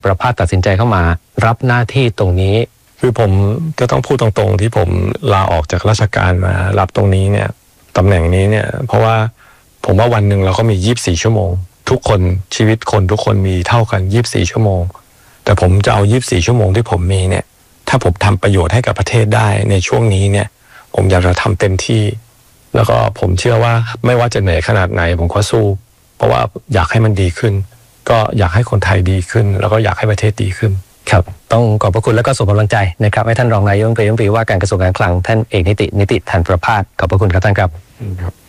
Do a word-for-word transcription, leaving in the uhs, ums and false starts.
ประภาสตัดสินใจเข้ามารับหน้าที่ตรงนี้คือผมก็ต้องพูดตรงๆที่ผมลาออกจากราชการมารับตรงนี้เนี่ยตำแหน่งนี้เนี่ยเพราะว่าผมว่าวันหนึ่งเราก็มียี่สิบสี่ชั่วโมงทุกคนชีวิตคนทุกคนมีเท่ากันยี่สิบสี่ชั่วโมงแต่ผมจะเอายี่สิบสี่ชั่วโมงที่ผมมีเนี่ยถ้าผมทำประโยชน์ให้กับประเทศได้ในช่วงนี้เนี่ยผมอยากจะทำเต็มที่แล้วก็ผมเชื่อว่าไม่ว่าจะเหนื่อยขนาดไหนผมก็สู้เพราะว่าอยากให้มันดีขึ้นก็อยากให้คนไทยดีขึ้นแล้วก็อยากให้ประเทศดีขึ้นครับต้องขอบพระคุณและก็ส่งกำลังใจนะครับให้ท่านรองนายกรัฐมนตรีว่าการกระทรวงการคลังท่านเอกนิตินิติธรรมประภาสขอบพระคุณครับท่านครับ